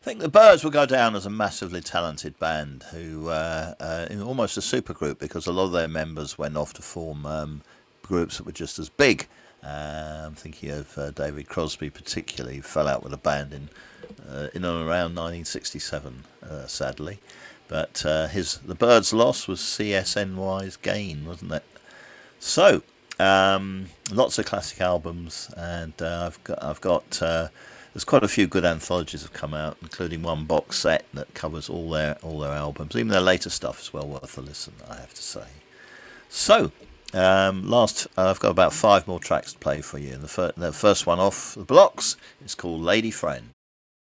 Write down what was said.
I think the Byrds will go down as a massively talented band who almost a supergroup because a lot of their members went off to form groups that were just as big. I'm thinking of David Crosby, particularly, who fell out with a band in and around 1967, sadly. But the Byrds' loss was CSNY's gain, wasn't it? So, lots of classic albums, and I've got there's quite a few good anthologies have come out, including one box set that covers all their albums. Even their later stuff is well worth a listen, I have to say. So, I've got about five more tracks to play for you. And the first one off the blocks is called Lady Friend.